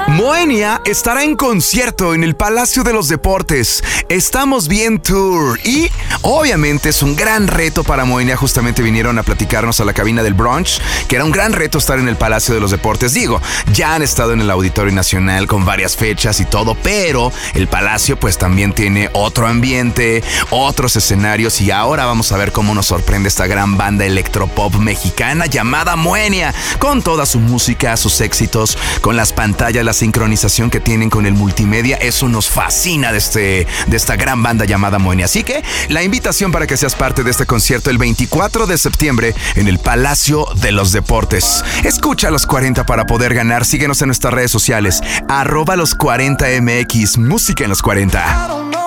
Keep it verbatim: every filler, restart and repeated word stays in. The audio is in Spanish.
Moenia estará en concierto en el Palacio de los Deportes. Estamos Bien Tour. Y obviamente es un gran reto para Moenia. Justamente vinieron a platicarnos a la cabina del brunch, que era un gran reto estar en el Palacio de los Deportes. Digo, ya han estado en el Auditorio Nacional con varias fechas y todo, pero el Palacio pues también tiene otro ambiente, otros escenarios, y ahora vamos a ver cómo nos sorprende esta gran banda electropop mexicana llamada Moenia, con toda su música, sus éxitos, con las pantallas, la sincronización que tienen con el multimedia. Eso nos fascina de, este, de esta gran banda llamada Moenia. Así que la invitación para que seas parte de este concierto el veinticuatro de septiembre en el Palacio de los Deportes. Escucha Los cuarenta para poder ganar. Síguenos en nuestras redes sociales, arroba los cuarenta M X, música en los cuarenta.